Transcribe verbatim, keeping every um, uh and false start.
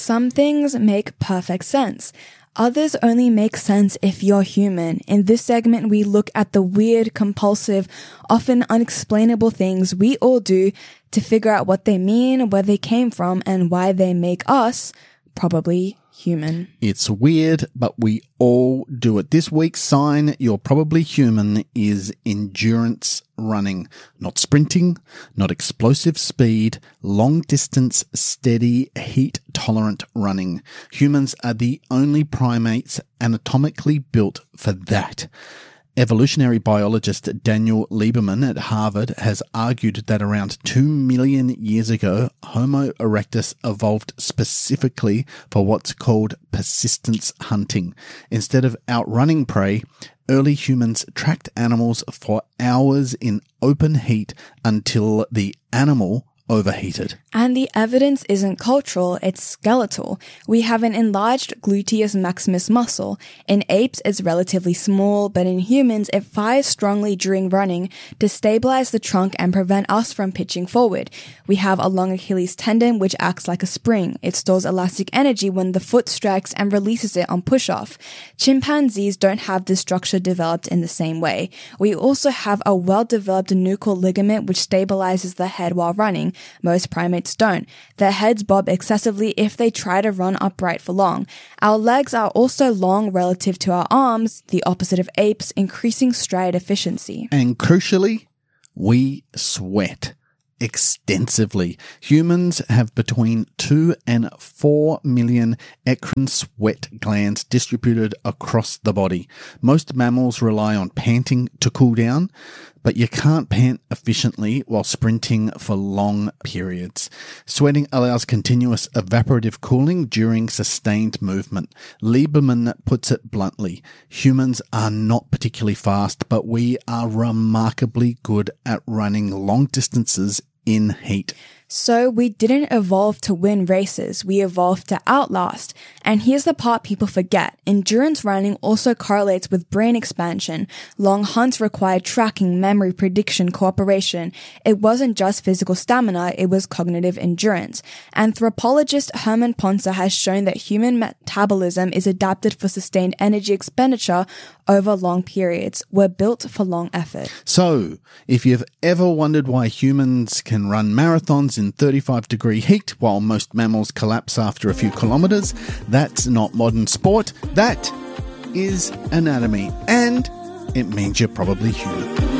Some things make perfect sense. Others only make sense if you're human. In this segment, we look at the weird, compulsive, often unexplainable things we all do to figure out what they mean, where they came from, and why they make us probably human. It's weird, but we all do it. This week's sign you're probably human is endurance running. Not sprinting, not explosive speed, long distance, steady, heat-tolerant running. Humans are the only primates anatomically built for that. Evolutionary biologist Daniel Lieberman at Harvard has argued that around two million years ago, Homo erectus evolved specifically for what's called persistence hunting. Instead of outrunning prey, early humans tracked animals for hours in open heat until the animal overheated. And the evidence isn't cultural, it's skeletal. We have an enlarged gluteus maximus muscle. In apes, it's relatively small, but in humans, it fires strongly during running to stabilize the trunk and prevent us from pitching forward. We have a long Achilles tendon, which acts like a spring. It stores elastic energy when the foot strikes and releases it on push-off. Chimpanzees don't have this structure developed in the same way. We also have a well-developed nuchal ligament, which stabilizes the head while running. Most primates don't. Their heads bob excessively if they try to run upright for long. Our legs are also long relative to our arms, the opposite of apes, increasing stride efficiency. And crucially, we sweat extensively. Humans have between two and four million eccrine sweat glands distributed across the body. Most mammals rely on panting to cool down, but you can't pant efficiently while sprinting for long periods. Sweating allows continuous evaporative cooling during sustained movement. Lieberman puts it bluntly, humans are not particularly fast, but we are remarkably good at running long distances in heat. So we didn't evolve to win races, we evolved to outlast. And here's the part people forget. Endurance running also correlates with brain expansion. Long hunts required tracking, memory, prediction, cooperation. It wasn't just physical stamina, it was cognitive endurance. Anthropologist Herman Ponce has shown that human metabolism is adapted for sustained energy expenditure over long periods. We're built for long effort. So, if you've ever wondered why humans can run marathons in thirty-five degree heat while most mammals collapse after a few kilometers, that's not modern sport. That is anatomy, and it means you're probably human.